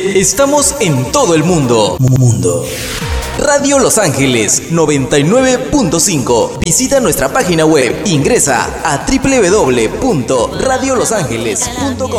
Estamos en todo el mundo. Radio Los Ángeles 99.5. Visita nuestra página web. Ingresa a www.radiolosangeles.com.